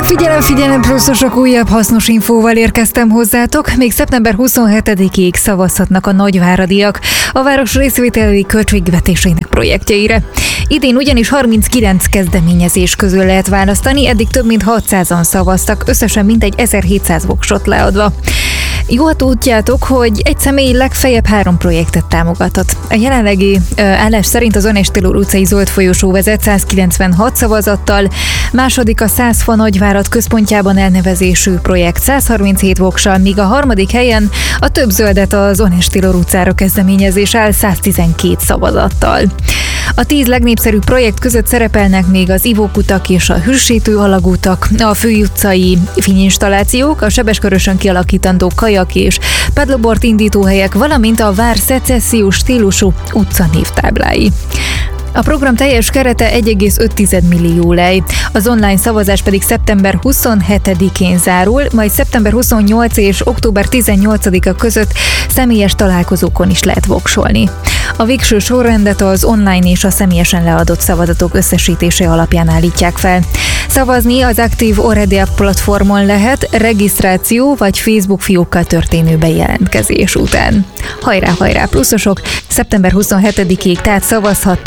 Figyelem, pluszosok, újabb hasznos infóval érkeztem hozzátok. Még szeptember 27-ig szavazhatnak a nagyváradiak a város részvételi költségvetésének projektjeire. Idén ugyanis 39 kezdeményezés közül lehet választani, eddig több mint 600-an szavaztak, összesen mintegy 1700 voksot leadva. Jó, ha tudjátok, hogy egy személy legfeljebb 3 projektet támogathat. A jelenlegi állás szerint az Önes Télor utcai Zöld folyosó vezet 196 szavazattal, második a Szászfa Nagyvárad központjában elnevezésű projekt 137 voksal, míg a harmadik helyen a Több zöldet az Önes Télor utcára kezdeményezés áll 112 szavazattal. A 10 legnépszerűbb projekt között szerepelnek még az ivókutak és a hűsítő alagútak, a főutcai fényinstallációk, a Sebeskörösön kialakítandó kajak és paddleboard indítóhelyek, valamint a vár szecessziós stílusú utcanévtáblái. A program teljes kerete 1,5 millió lej. Az online szavazás pedig szeptember 27-én zárul, majd szeptember 28 és október 18-a között személyes találkozókon is lehet voksolni. A végső sorrendet az online és a személyesen leadott szavazatok összesítése alapján állítják fel. Szavazni az Active Already platformon lehet, regisztráció vagy Facebook fiókkal történő bejelentkezés után. Hajrá, pluszosok! Szeptember 27-ig tehát szavazhat.